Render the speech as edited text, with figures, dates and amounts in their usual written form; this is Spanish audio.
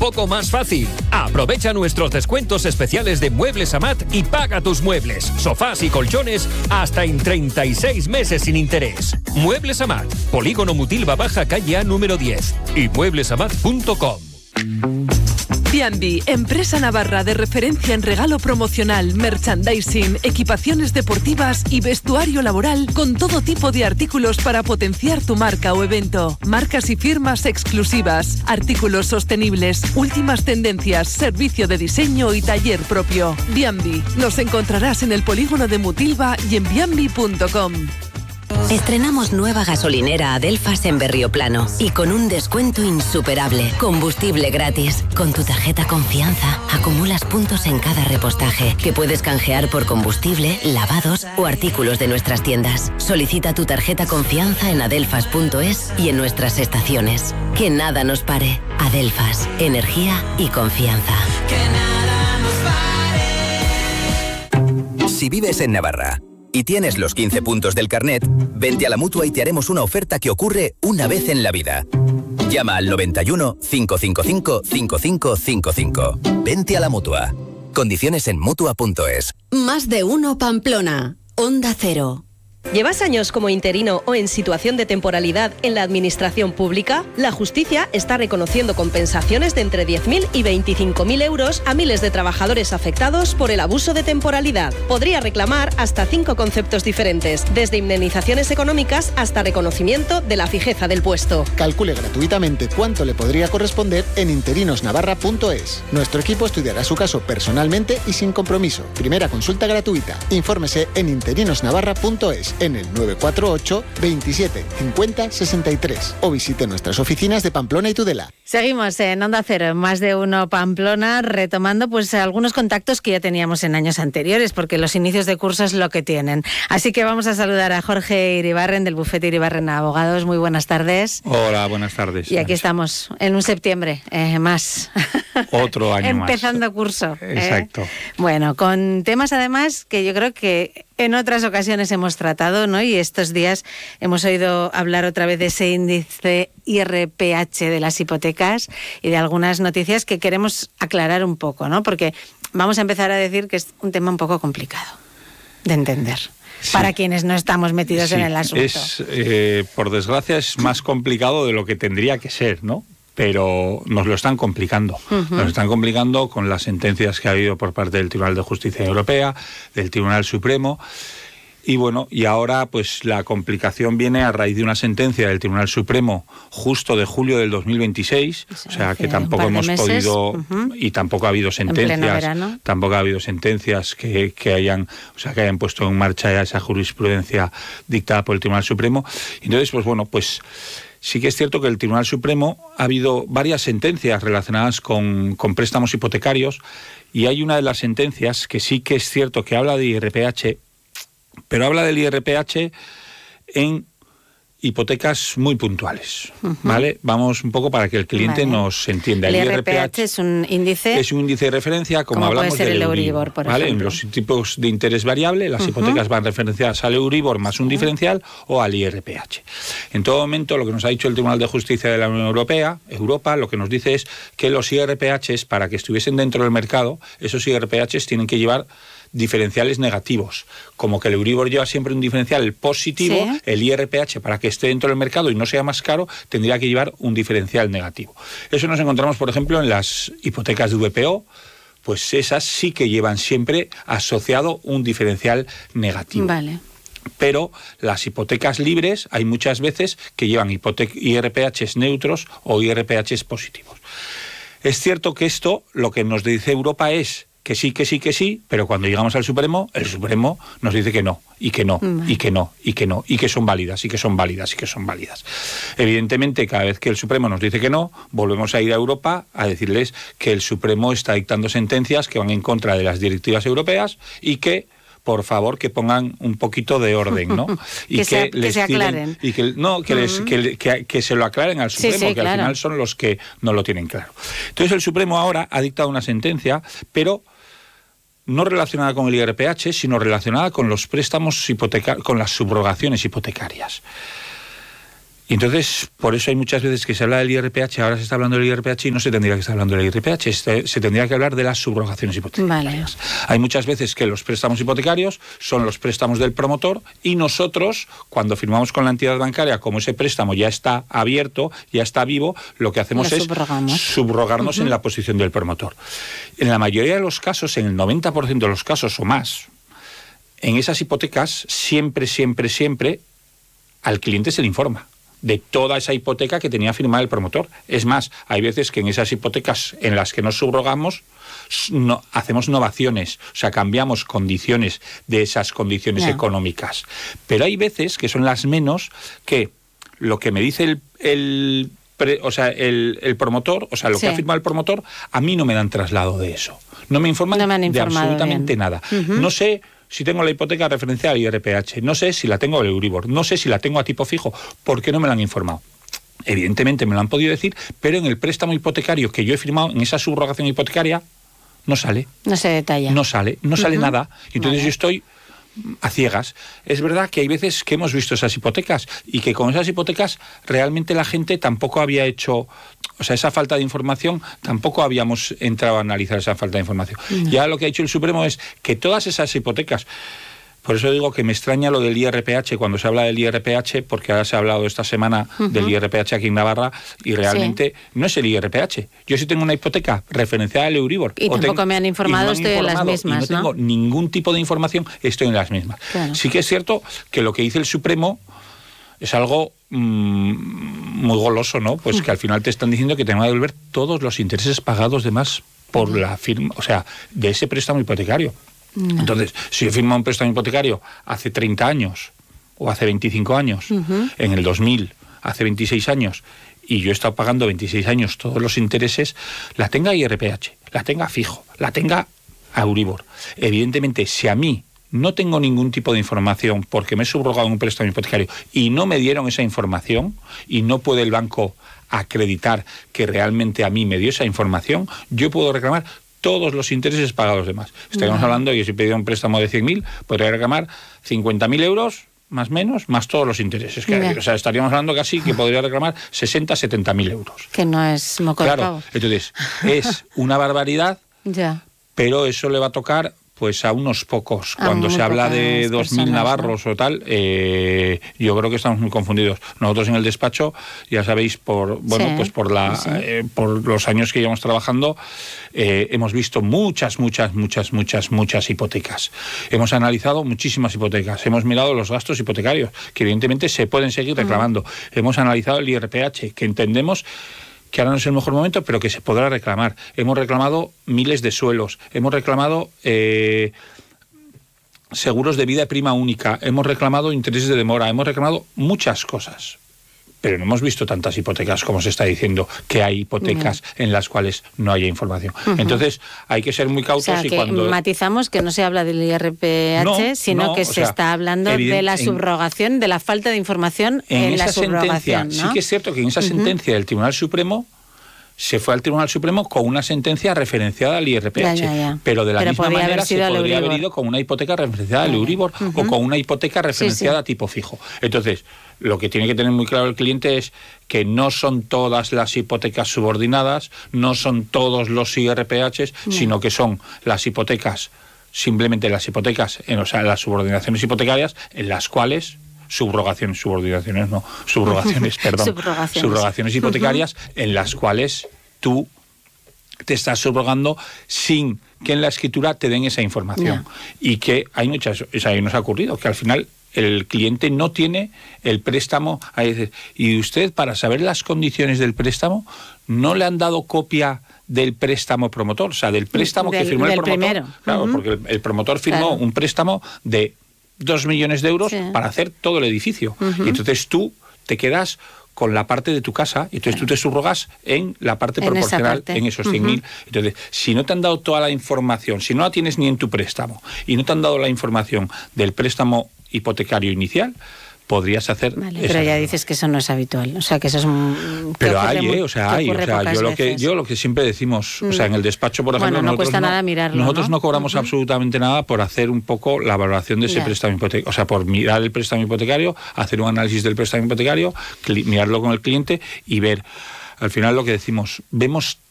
poco más fácil. Aprovecha nuestros descuentos especiales de Muebles Amat y paga tus muebles, sofás y colchones hasta en 36 meses sin interés. Muebles Amat, Polígono Mutilva Baja, calle A número 10 y mueblesamat.com. B&B, empresa navarra de referencia en regalo promocional, merchandising, equipaciones deportivas y vestuario laboral con todo tipo de artículos para potenciar tu marca o evento. Marcas y firmas exclusivas, artículos sostenibles, últimas tendencias, servicio de diseño y taller propio. B&B, nos encontrarás en el polígono de Mutilva y en b&b.com. Estrenamos nueva gasolinera Adelfas en Berrioplano y con un descuento insuperable. Combustible gratis. Con tu tarjeta Confianza acumulas puntos en cada repostaje que puedes canjear por combustible, lavados o artículos de nuestras tiendas. Solicita tu tarjeta Confianza en adelfas.es y en nuestras estaciones. Que nada nos pare. Adelfas, energía y confianza. Que nada nos pare. Si vives en Navarra y tienes los 15 puntos del carnet, vente a la Mutua y te haremos una oferta que ocurre una vez en la vida. Llama al 91 555 5555. Vente a la Mutua. Condiciones en Mutua.es. Más de uno Pamplona. Onda Cero. ¿Llevas años como interino o en situación de temporalidad en la administración pública? La justicia está reconociendo compensaciones de entre 10.000 y 25.000 euros a miles de trabajadores afectados por el abuso de temporalidad. Podría reclamar hasta 5 conceptos diferentes, desde indemnizaciones económicas hasta reconocimiento de la fijeza del puesto. Calcule gratuitamente cuánto le podría corresponder en interinosnavarra.es. Nuestro equipo estudiará su caso personalmente y sin compromiso. Primera consulta gratuita. Infórmese en interinosnavarra.es. En el 948 27 50 63 o visite nuestras oficinas de Pamplona y Tudela. Seguimos en Onda Cero, Más de uno Pamplona, retomando pues algunos contactos que ya teníamos en años anteriores, porque los inicios de curso es lo que tienen. Así que vamos a saludar a Jorge Iribarren del bufete Iribarren Abogados. Muy buenas tardes. Hola, buenas tardes. Y aquí estamos en un septiembre más. Otro año más. Empezando curso. Exacto. Bueno, con temas además que yo creo que en otras ocasiones hemos tratado, ¿no? Y estos días hemos oído hablar otra vez de ese índice IRPH de las hipotecas y de algunas noticias que queremos aclarar un poco, ¿no? Porque vamos a empezar a decir que es un tema un poco complicado de entender. Sí. Para quienes no estamos metidos en el asunto. Por desgracia, es más complicado de lo que tendría que ser, ¿no? Pero nos lo están complicando. Nos están complicando con las sentencias que ha habido por parte del Tribunal de Justicia Europea, del Tribunal Supremo. Y bueno, y ahora pues la complicación viene a raíz de una sentencia del Tribunal Supremo justo de julio del 2026, o sea que tampoco hemos podido, y tampoco ha habido sentencias, tampoco ha habido sentencias que hayan puesto en marcha esa jurisprudencia dictada por el Tribunal Supremo. Entonces, pues bueno, pues sí que es cierto que el Tribunal Supremo ha habido varias sentencias relacionadas con préstamos hipotecarios, y hay una de las sentencias que sí que es cierto que habla de IRPH, pero habla del IRPH en hipotecas muy puntuales, ¿vale? Vamos un poco para que el cliente nos entienda. El IRPH es un índice... Es un índice de referencia, como hablamos del Euribor, por ejemplo. En los tipos de interés variable, las hipotecas van referenciadas al Euribor más un diferencial o al IRPH. En todo momento, lo que nos ha dicho el Tribunal de Justicia de la Unión Europea, Europa, lo que nos dice es que los IRPHs, para que estuviesen dentro del mercado, esos IRPHs tienen que llevar diferenciales negativos, como que el Euribor lleva siempre un diferencial positivo, ¿sí? El IRPH, para que esté dentro del mercado y no sea más caro, tendría que llevar un diferencial negativo. Eso nos encontramos, por ejemplo, en las hipotecas de VPO, pues esas sí que llevan siempre asociado un diferencial negativo. Vale. Pero las hipotecas libres hay muchas veces que llevan IRPHs neutros o IRPHs positivos. Es cierto que esto, lo que nos dice Europa es que sí, pero cuando llegamos al Supremo, el Supremo nos dice que no, y que no, y que no, y que no, y que son válidas, y que son válidas, y que son válidas. Evidentemente, cada vez que el Supremo nos dice que no, volvemos a ir a Europa a decirles que el Supremo está dictando sentencias que van en contra de las directivas europeas y que, por favor, que pongan un poquito de orden, ¿no? Y que les aclaren. Y que se lo aclaren al Supremo, que al final son los que no lo tienen claro. Entonces el Supremo ahora ha dictado una sentencia, pero no relacionada con el IRPH, sino relacionada con los préstamos hipotecarios, con las subrogaciones hipotecarias. Y entonces, por eso hay muchas veces que se habla del IRPH, ahora se está hablando del IRPH y no se tendría que estar hablando del IRPH, se tendría que hablar de las subrogaciones hipotecarias. Vale. Hay muchas veces que los préstamos hipotecarios son los préstamos del promotor y nosotros, cuando firmamos con la entidad bancaria, como ese préstamo ya está abierto, ya está vivo, lo que hacemos es subrogarnos en la posición del promotor. En la mayoría de los casos, en el 90% de los casos o más, en esas hipotecas siempre al cliente se le informa de toda esa hipoteca que tenía firmada el promotor. Es más, hay veces que en esas hipotecas en las que nos subrogamos hacemos novaciones, o sea, cambiamos condiciones de esas condiciones económicas. Pero hay veces, que son las menos, que lo que me dice el promotor, o sea, lo que ha firmado el promotor, a mí no me dan traslado de eso. No me informan de absolutamente nada. No sé si tengo la hipoteca referenciada al IRPH, no sé si la tengo al Euribor, no sé si la tengo a tipo fijo, porque no me la han informado. Evidentemente me lo han podido decir, pero en el préstamo hipotecario que yo he firmado, en esa subrogación hipotecaria, no sale. No se detalla. No sale nada. Entonces yo estoy a ciegas. Es verdad que hay veces que hemos visto esas hipotecas y que con esas hipotecas realmente la gente tampoco había hecho, o sea, esa falta de información, tampoco habíamos entrado a analizar esa falta de información. Ya lo que ha dicho el Supremo es que todas esas hipotecas, por eso digo que me extraña lo del IRPH cuando se habla del IRPH, porque ahora se ha hablado esta semana del IRPH aquí en Navarra y realmente no es el IRPH. Yo sí tengo una hipoteca referenciada al Euribor. Y tampoco me han informado, estoy en las mismas, y no tengo ningún tipo de información, estoy en las mismas. Claro. Sí que es cierto que lo que dice el Supremo es algo muy goloso, ¿no? Pues que al final te están diciendo que te van a devolver todos los intereses pagados de más por la firma, o sea, de ese préstamo hipotecario. Entonces, si yo firmo un préstamo hipotecario hace 30 años o hace 25 años, en el 2000, hace 26 años, y yo he estado pagando 26 años todos los intereses, la tenga IRPH, la tenga fijo, la tenga Euribor. Evidentemente, si a mí no tengo ningún tipo de información porque me he subrogado en un préstamo hipotecario y no me dieron esa información y no puede el banco acreditar que realmente a mí me dio esa información, yo puedo reclamar todos los intereses pagados de más. Estaríamos hablando de que si pedía un préstamo de 100.000, podría reclamar 50.000 euros, más menos, más todos los intereses. O sea, estaríamos hablando casi que podría reclamar 70.000 euros. Que no es moco de pavo. Entonces, es una barbaridad, pero eso le va a tocar pues a unos pocos. Cuando se habla de 2.000 navarros, ¿no? O tal, yo creo que estamos muy confundidos. Nosotros en el despacho, ya sabéis, por los años que llevamos trabajando, hemos visto muchas hipotecas. Hemos analizado muchísimas hipotecas. Hemos mirado los gastos hipotecarios, que evidentemente se pueden seguir reclamando. Hemos analizado el IRPH, que entendemos que ahora no es el mejor momento, pero que se podrá reclamar. Hemos reclamado miles de suelos, hemos reclamado seguros de vida prima única, hemos reclamado intereses de demora, hemos reclamado muchas cosas. Pero no hemos visto tantas hipotecas como se está diciendo, que hay hipotecas en las cuales no haya información. Entonces, hay que ser muy cautos. O sea, que matizamos que no se habla del IRPH, sino que se está hablando de la subrogación, de la falta de información en la subrogación, ¿no? Sí que es cierto que en esa sentencia del Tribunal Supremo se fue al Tribunal Supremo con una sentencia referenciada al IRPH, pero de la misma manera se podría haber ido con una hipoteca referenciada al Euribor o con una hipoteca referenciada a tipo fijo. Entonces, lo que tiene que tener muy claro el cliente es que no son todas las hipotecas subordinadas, no son todos los IRPHs, sino que son las hipotecas, simplemente las hipotecas, o sea, las subordinaciones hipotecarias en las cuales subrogaciones hipotecarias en las cuales tú te estás subrogando sin que en la escritura te den esa información. Y que hay muchas, o sea, nos ha ocurrido que al final el cliente no tiene el préstamo, y usted, para saber las condiciones del préstamo, no le han dado copia del préstamo promotor, o sea, del préstamo que firmó el promotor. Primero. Claro, porque el promotor firmó un préstamo de 2 millones de euros para hacer todo el edificio. Y entonces tú te quedas con la parte de tu casa, y entonces tú te subrogas en la parte proporcional, en esos 100.000. Entonces, si no te han dado toda la información, si no la tienes ni en tu préstamo, y no te han dado la información del préstamo hipotecario inicial, podrías hacer. Vale, pero ya dices que eso no es habitual, o sea que eso es pero hay, o sea, yo lo que siempre decimos, o sea, en el despacho, por ejemplo, no cuesta nada mirarlo. Nosotros no cobramos absolutamente nada por hacer un poco la valoración de ese préstamo hipotecario, o sea, por mirar el préstamo hipotecario, hacer un análisis del préstamo hipotecario, mirarlo con el cliente y ver. Al final lo que decimos, vemos